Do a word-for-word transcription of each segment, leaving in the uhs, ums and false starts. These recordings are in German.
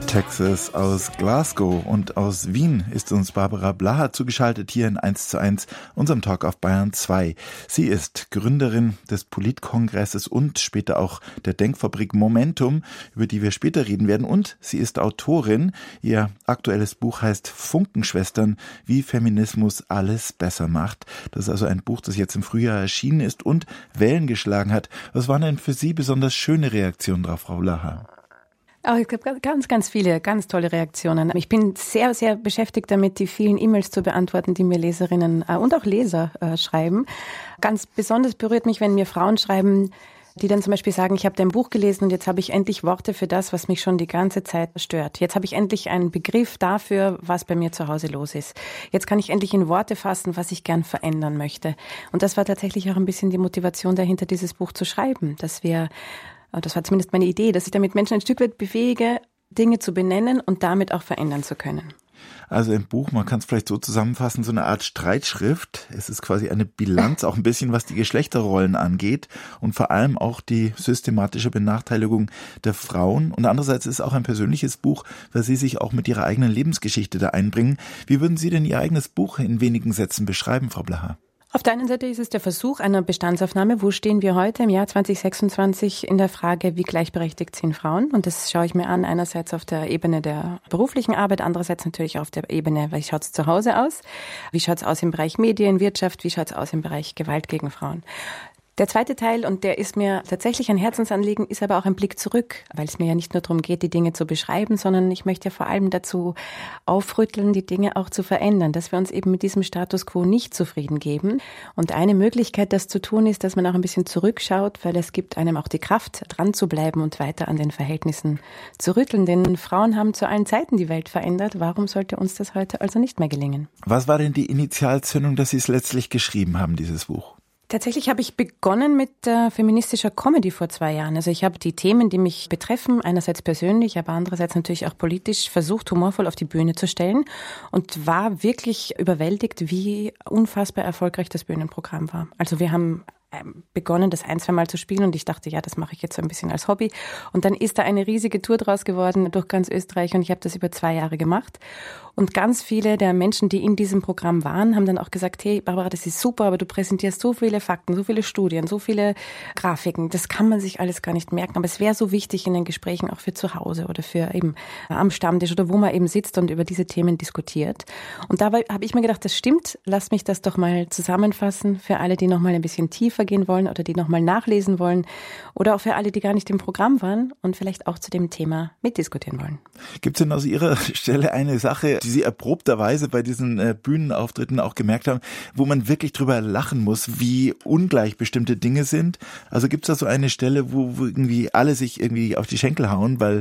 Texas, aus Glasgow und aus Wien ist uns Barbara Blaha zugeschaltet hier in eins zu eins, unserem Talk auf Bayern zwei. Sie ist Gründerin des Politkongresses und später auch der Denkfabrik Momentum, über die wir später reden werden, und sie ist Autorin. Ihr aktuelles Buch heißt Funkenschwestern, wie Feminismus alles besser macht. Das ist also ein Buch, das jetzt im Frühjahr erschienen ist und Wellen geschlagen hat. Was waren denn für Sie besonders schöne Reaktionen drauf, Frau Blaha? Oh, es gibt ganz, ganz viele, ganz tolle Reaktionen. Ich bin sehr, sehr beschäftigt damit, die vielen E-Mails zu beantworten, die mir Leserinnen und auch Leser äh, schreiben. Ganz besonders berührt mich, wenn mir Frauen schreiben, die dann zum Beispiel sagen, ich habe dein Buch gelesen und jetzt habe ich endlich Worte für das, was mich schon die ganze Zeit stört. Jetzt habe ich endlich einen Begriff dafür, was bei mir zu Hause los ist. Jetzt kann ich endlich in Worte fassen, was ich gern verändern möchte. Und das war tatsächlich auch ein bisschen die Motivation dahinter, dieses Buch zu schreiben, dass wir das war zumindest meine Idee, dass ich damit Menschen ein Stück weit befähige, Dinge zu benennen und damit auch verändern zu können. Also im Buch, man kann es vielleicht so zusammenfassen, so eine Art Streitschrift. Es ist quasi eine Bilanz, auch ein bisschen, was die Geschlechterrollen angeht und vor allem auch die systematische Benachteiligung der Frauen. Und andererseits ist es auch ein persönliches Buch, weil Sie sich auch mit Ihrer eigenen Lebensgeschichte da einbringen. Wie würden Sie denn Ihr eigenes Buch in wenigen Sätzen beschreiben, Frau Blaha? Auf der einen Seite ist es der Versuch einer Bestandsaufnahme. Wo stehen wir heute im Jahr zwanzig sechsundzwanzig in der Frage, wie gleichberechtigt sind Frauen? Und das schaue ich mir an, einerseits auf der Ebene der beruflichen Arbeit, andererseits natürlich auf der Ebene, wie schaut es zu Hause aus? Wie schaut es aus im Bereich Medien, Wirtschaft? Wie schaut es aus im Bereich Gewalt gegen Frauen? Der zweite Teil, und der ist mir tatsächlich ein Herzensanliegen, ist aber auch ein Blick zurück, weil es mir ja nicht nur darum geht, die Dinge zu beschreiben, sondern ich möchte ja vor allem dazu aufrütteln, die Dinge auch zu verändern, dass wir uns eben mit diesem Status quo nicht zufrieden geben. Und eine Möglichkeit, das zu tun, ist, dass man auch ein bisschen zurückschaut, weil es gibt einem auch die Kraft, dran zu bleiben und weiter an den Verhältnissen zu rütteln. Denn Frauen haben zu allen Zeiten die Welt verändert. Warum sollte uns das heute also nicht mehr gelingen? Was war denn die Initialzündung, dass Sie es letztlich geschrieben haben, dieses Buch? Tatsächlich habe ich begonnen mit äh, feministischer Comedy vor zwei Jahren. Also ich habe die Themen, die mich betreffen, einerseits persönlich, aber andererseits natürlich auch politisch, versucht, humorvoll auf die Bühne zu stellen und war wirklich überwältigt, wie unfassbar erfolgreich das Bühnenprogramm war. Also wir haben begonnen, das ein, zwei Mal zu spielen und ich dachte, ja, das mache ich jetzt so ein bisschen als Hobby. Und dann ist da eine riesige Tour draus geworden durch ganz Österreich und ich habe das über zwei Jahre gemacht. Und ganz viele der Menschen, die in diesem Programm waren, haben dann auch gesagt, hey Barbara, das ist super, aber du präsentierst so viele Fakten, so viele Studien, so viele Grafiken, das kann man sich alles gar nicht merken. Aber es wäre so wichtig in den Gesprächen auch für zu Hause oder für eben am Stammtisch oder wo man eben sitzt und über diese Themen diskutiert. Und dabei habe ich mir gedacht, das stimmt, lass mich das doch mal zusammenfassen für alle, die noch mal ein bisschen tiefer gehen wollen oder die nochmal nachlesen wollen oder auch für alle, die gar nicht im Programm waren und vielleicht auch zu dem Thema mitdiskutieren wollen. Gibt es denn aus Ihrer Stelle eine Sache, die Sie erprobterweise bei diesen äh, Bühnenauftritten auch gemerkt haben, wo man wirklich drüber lachen muss, wie ungleich bestimmte Dinge sind? Also gibt es da so eine Stelle, wo, wo irgendwie alle sich irgendwie auf die Schenkel hauen, weil...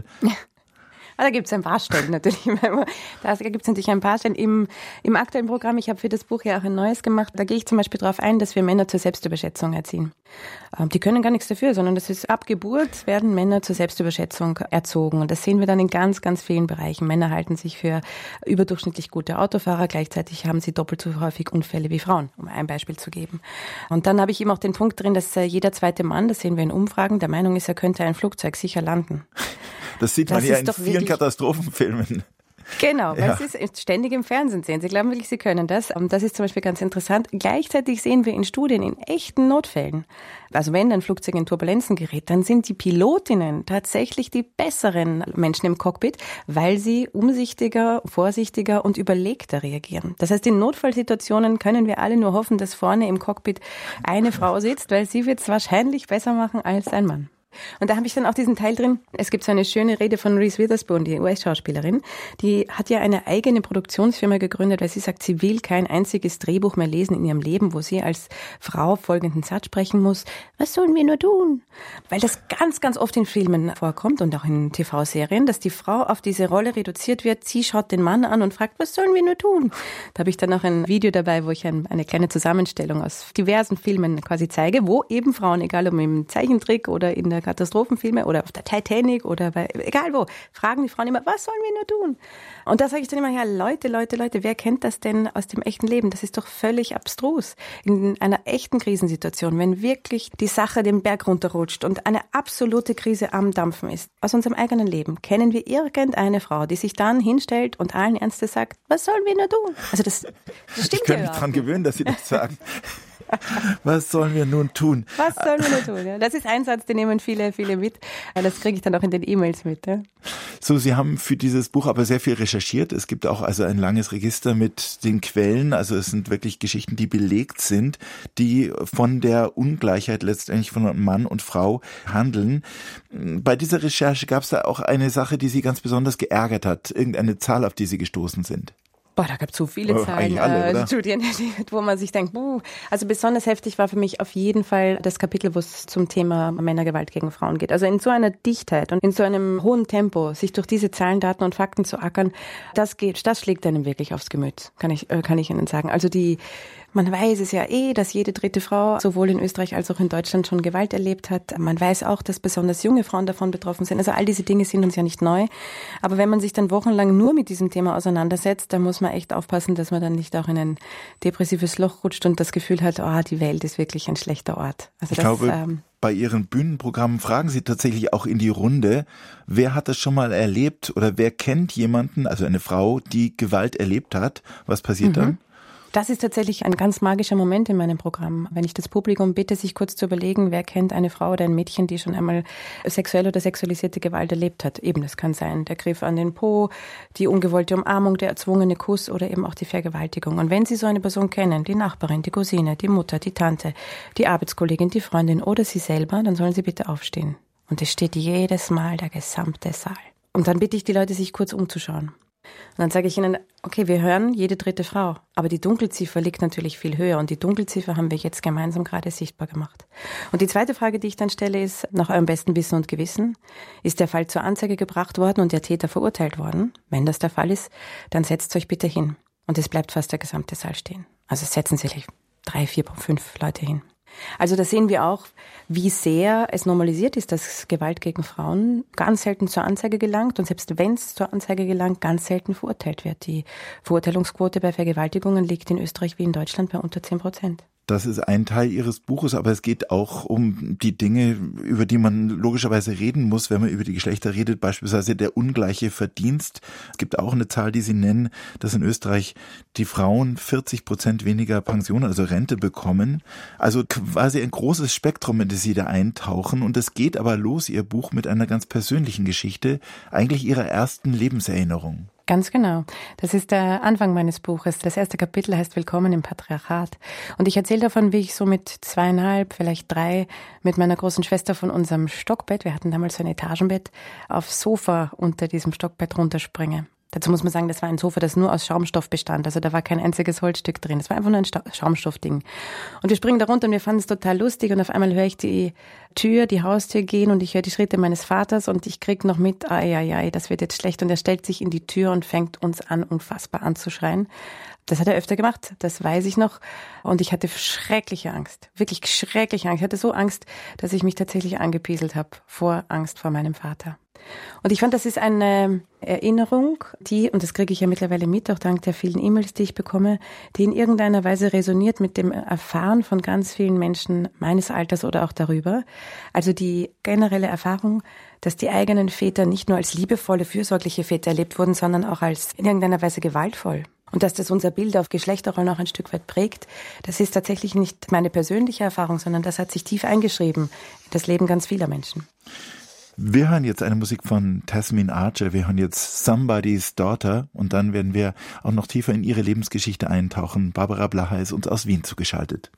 Da gibt es ein paar Stellen natürlich. Da gibt es natürlich ein paar Stellen im, im aktuellen Programm. Ich habe für das Buch ja auch ein neues gemacht. Da gehe ich zum Beispiel darauf ein, dass wir Männer zur Selbstüberschätzung erziehen. Die können gar nichts dafür, sondern das ist ab Geburt werden Männer zur Selbstüberschätzung erzogen. Und das sehen wir dann in ganz, ganz vielen Bereichen. Männer halten sich für überdurchschnittlich gute Autofahrer. Gleichzeitig haben sie doppelt so häufig Unfälle wie Frauen, um ein Beispiel zu geben. Und dann habe ich eben auch den Punkt drin, dass jeder zweite Mann, das sehen wir in Umfragen, der Meinung ist, er könnte ein Flugzeug sicher landen. Das sieht man das ja in vielen Katastrophenfilmen. Genau, weil ja. Es ist ständig im Fernsehen sehen. Sie glauben wirklich, Sie können das. Und das ist zum Beispiel ganz interessant. Gleichzeitig sehen wir in Studien, in echten Notfällen, also wenn ein Flugzeug in Turbulenzen gerät, dann sind die Pilotinnen tatsächlich die besseren Menschen im Cockpit, weil sie umsichtiger, vorsichtiger und überlegter reagieren. Das heißt, in Notfallsituationen können wir alle nur hoffen, dass vorne im Cockpit eine Frau sitzt, weil sie wird es wahrscheinlich besser machen als ein Mann. Und da habe ich dann auch diesen Teil drin. Es gibt so eine schöne Rede von Reese Witherspoon, die U S-Schauspielerin. Die hat ja eine eigene Produktionsfirma gegründet, weil sie sagt, sie will kein einziges Drehbuch mehr lesen in ihrem Leben, wo sie als Frau folgenden Satz sprechen muss: Was sollen wir nur tun? Weil das ganz, ganz oft in Filmen vorkommt und auch in T V-Serien, dass die Frau auf diese Rolle reduziert wird. Sie schaut den Mann an und fragt, was sollen wir nur tun? Da habe ich dann auch ein Video dabei, wo ich ein, eine kleine Zusammenstellung aus diversen Filmen quasi zeige, wo eben Frauen, egal ob im Zeichentrick oder in der Katastrophenfilmen oder auf der Titanic oder bei, egal wo, fragen die Frauen immer, was sollen wir nur tun? Und da sage ich dann immer, ja Leute, Leute, Leute, wer kennt das denn aus dem echten Leben? Das ist doch völlig abstrus. In einer echten Krisensituation, wenn wirklich die Sache den Berg runterrutscht und eine absolute Krise am Dampfen ist, aus unserem eigenen Leben, kennen wir irgendeine Frau, die sich dann hinstellt und allen Ernstes sagt, was sollen wir nur tun? Also das, das stimmt ich kann ja mich daran gewöhnen, dass Sie das sagen. Was sollen wir nun tun? Was sollen wir nun tun? Ja? Das ist ein Satz, den nehmen viele, viele mit. Das kriege ich dann auch in den E-Mails mit. Ja? So, Sie haben für dieses Buch aber sehr viel recherchiert. Es gibt auch also ein langes Register mit den Quellen. Also es sind wirklich Geschichten, die belegt sind, die von der Ungleichheit letztendlich von Mann und Frau handeln. Bei dieser Recherche gab es da auch eine Sache, die Sie ganz besonders geärgert hat. Irgendeine Zahl, auf die Sie gestoßen sind. Boah, da gab es so viele oh, Zahlen, alle, äh, Studien, wo man sich denkt, buh. Also besonders heftig war für mich auf jeden Fall das Kapitel, wo es zum Thema Männergewalt gegen Frauen geht. Also in so einer Dichtheit und in so einem hohen Tempo, sich durch diese Zahlen, Daten und Fakten zu ackern, das geht, das schlägt einem wirklich aufs Gemüt, kann ich, äh, kann ich Ihnen sagen. Also die, man weiß es ja eh, dass jede dritte Frau sowohl in Österreich als auch in Deutschland schon Gewalt erlebt hat. Man weiß auch, dass besonders junge Frauen davon betroffen sind. Also all diese Dinge sind uns ja nicht neu. Aber wenn man sich dann wochenlang nur mit diesem Thema auseinandersetzt, dann muss man echt aufpassen, dass man dann nicht auch in ein depressives Loch rutscht und das Gefühl hat, oh, die Welt ist wirklich ein schlechter Ort. Also ich das, glaube, ähm, bei Ihren Bühnenprogrammen fragen Sie tatsächlich auch in die Runde, wer hat das schon mal erlebt oder wer kennt jemanden, also eine Frau, die Gewalt erlebt hat? Was passiert mhm. dann? Das ist tatsächlich ein ganz magischer Moment in meinem Programm. Wenn ich das Publikum bitte, sich kurz zu überlegen, wer kennt eine Frau oder ein Mädchen, die schon einmal sexuelle oder sexualisierte Gewalt erlebt hat. Eben, das kann sein der Griff an den Po, die ungewollte Umarmung, der erzwungene Kuss oder eben auch die Vergewaltigung. Und wenn Sie so eine Person kennen, die Nachbarin, die Cousine, die Mutter, die Tante, die Arbeitskollegin, die Freundin oder Sie selber, dann sollen Sie bitte aufstehen. Und es steht jedes Mal der gesamte Saal. Und dann bitte ich die Leute, sich kurz umzuschauen. Und dann sage ich ihnen, okay, wir hören jede dritte Frau, aber die Dunkelziffer liegt natürlich viel höher und die Dunkelziffer haben wir jetzt gemeinsam gerade sichtbar gemacht. Und die zweite Frage, die ich dann stelle, ist, nach eurem besten Wissen und Gewissen, ist der Fall zur Anzeige gebracht worden und der Täter verurteilt worden? Wenn das der Fall ist, dann setzt euch bitte hin. Und es bleibt fast der gesamte Saal stehen. Also setzen sich drei, vier, fünf Leute hin. Also da sehen wir auch, wie sehr es normalisiert ist, dass Gewalt gegen Frauen ganz selten zur Anzeige gelangt und selbst wenn es zur Anzeige gelangt, ganz selten verurteilt wird. Die Verurteilungsquote bei Vergewaltigungen liegt in Österreich wie in Deutschland bei unter zehn Prozent. Das ist ein Teil Ihres Buches, aber es geht auch um die Dinge, über die man logischerweise reden muss, wenn man über die Geschlechter redet, beispielsweise der ungleiche Verdienst. Es gibt auch eine Zahl, die Sie nennen, dass in Österreich die Frauen vierzig Prozent weniger Pension, also Rente bekommen. Also quasi ein großes Spektrum, in das Sie da eintauchen. Und es geht aber los, Ihr Buch, mit einer ganz persönlichen Geschichte, eigentlich Ihrer ersten Lebenserinnerung. Ganz genau. Das ist der Anfang meines Buches. Das erste Kapitel heißt Willkommen im Patriarchat. Und ich erzähle davon, wie ich so mit zweieinhalb, vielleicht drei, mit meiner großen Schwester von unserem Stockbett, wir hatten damals so ein Etagenbett, aufs Sofa unter diesem Stockbett runterspringe. Dazu muss man sagen, das war ein Sofa, das nur aus Schaumstoff bestand. Also da war kein einziges Holzstück drin. Das war einfach nur ein Schaumstoffding. Und wir springen da runter und wir fanden es total lustig. Und auf einmal höre ich die Tür, die Haustür gehen und ich höre die Schritte meines Vaters und ich kriege noch mit, ai, ai, ai, das wird jetzt schlecht. Und er stellt sich in die Tür und fängt uns an, unfassbar anzuschreien. Das hat er öfter gemacht, das weiß ich noch. Und ich hatte schreckliche Angst, wirklich schreckliche Angst. Ich hatte so Angst, dass ich mich tatsächlich angepieselt habe vor Angst vor meinem Vater. Und ich fand, das ist eine Erinnerung, die, und das kriege ich ja mittlerweile mit, auch dank der vielen E-Mails, die ich bekomme, die in irgendeiner Weise resoniert mit dem Erfahren von ganz vielen Menschen meines Alters oder auch darüber. Also die generelle Erfahrung, dass die eigenen Väter nicht nur als liebevolle, fürsorgliche Väter erlebt wurden, sondern auch als in irgendeiner Weise gewaltvoll. Und dass das unser Bild auf Geschlechterrollen auch ein Stück weit prägt, das ist tatsächlich nicht meine persönliche Erfahrung, sondern das hat sich tief eingeschrieben in das Leben ganz vieler Menschen. Wir hören jetzt eine Musik von Tasmin Archer, wir hören jetzt Somebody's Daughter und dann werden wir auch noch tiefer in ihre Lebensgeschichte eintauchen. Barbara Blaha ist uns aus Wien zugeschaltet.